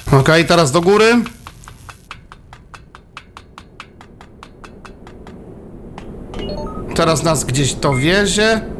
Okej, teraz do góry. Teraz nas gdzieś to wiezie.